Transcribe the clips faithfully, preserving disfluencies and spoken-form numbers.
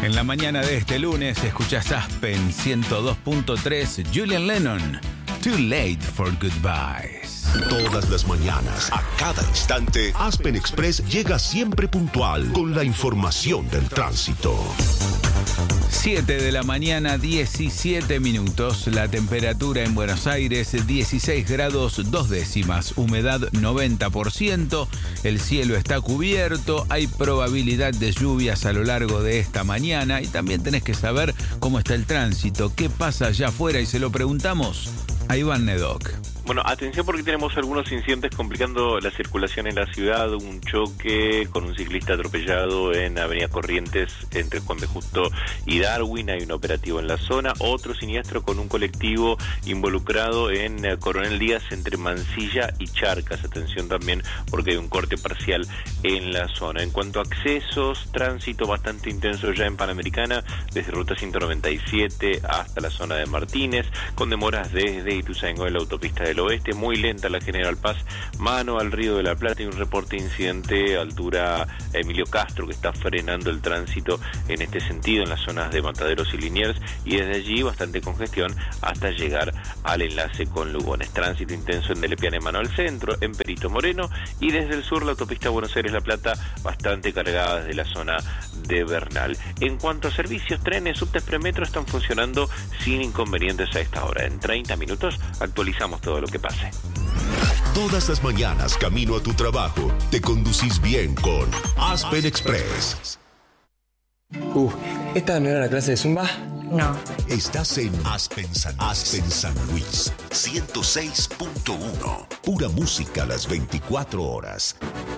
En la mañana de este lunes escuchás Aspen ciento dos punto tres, Julian Lennon, Too Late for Goodbyes. Todas las mañanas, a cada instante, Aspen Express llega siempre puntual con la información del tránsito. siete de la mañana, diecisiete minutos. La temperatura en Buenos Aires, dieciséis grados dos décimas. Humedad noventa por ciento. El cielo está cubierto. Hay probabilidad de lluvias a lo largo de esta mañana. Y también tenés que saber cómo está el tránsito. ¿Qué pasa allá afuera? Y se lo preguntamos a Iván Nedoc. Bueno, atención porque tenemos algunos incidentes complicando la circulación en la ciudad. Un choque con un ciclista atropellado en Avenida Corrientes entre Juan B. Justo y Darwin. Hay un operativo en la zona. Otro siniestro con un colectivo involucrado en Coronel Díaz entre Mansilla y Charcas. Atención también porque hay un corte parcial en la zona. En cuanto a accesos, tránsito bastante intenso ya en Panamericana, desde Ruta ciento noventa y siete hasta la zona de Martínez, con demoras desde Ituzaingó en la autopista de del oeste, muy lenta la General Paz, mano al Río de la Plata, y un reporte de incidente altura Emilio Castro que está frenando el tránsito en este sentido en las zonas de Mataderos y Liniers, y desde allí bastante congestión hasta llegar al enlace con Lugones. Tránsito intenso en Delepiane mano al centro, en Perito Moreno, y desde el sur la autopista Buenos Aires-La Plata bastante cargada desde la zona de Bernal. En cuanto a servicios, trenes, subtes, premetro están funcionando sin inconvenientes a esta hora. En treinta minutos actualizamos todo lo que pase. Todas las mañanas, camino a tu trabajo, te conducís bien con Aspen Express. Uh, ¿esta no era la clase de Zumba? No. Estás en Aspen San, Aspen San Luis, ciento seis punto uno. Pura música a las veinticuatro horas.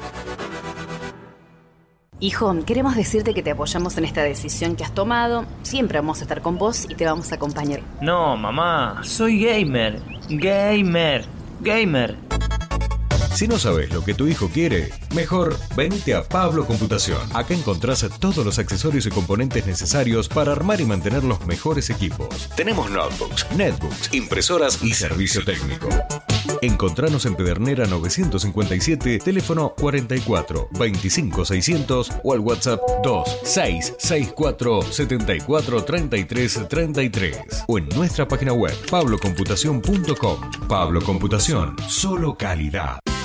Hijo, queremos decirte que te apoyamos en esta decisión que has tomado. Siempre vamos a estar con vos y te vamos a acompañar. No, mamá, soy gamer. Gamer. Gamer. Si no sabes lo que tu hijo quiere, mejor venite a Pablo Computación. Acá encontrás todos los accesorios y componentes necesarios para armar y mantener los mejores equipos. Tenemos notebooks, netbooks, impresoras y servicio técnico. Encontranos en Pedernera novecientos cincuenta y siete, teléfono cuarenta y cuatro, veinticinco seiscientos o al WhatsApp dos seis seis cuatro siete cuatro tres tres tres tres o en nuestra página web pablo computación punto com. Pablo Computación, solo calidad.